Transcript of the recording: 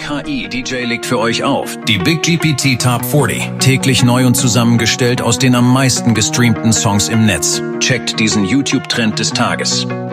KI-DJ legt für euch auf. Die Big GPT Top 40. Täglich neu und zusammengestellt aus den am meisten gestreamten Songs im Netz. Checkt diesen YouTube-Trend des Tages.